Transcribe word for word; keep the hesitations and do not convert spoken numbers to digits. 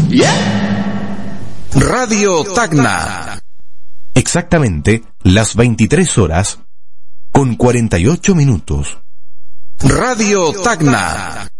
¿Yeah? Radio Tacna. Exactamente las veintitrés horas con cuarenta y ocho minutos. Radio Tacna.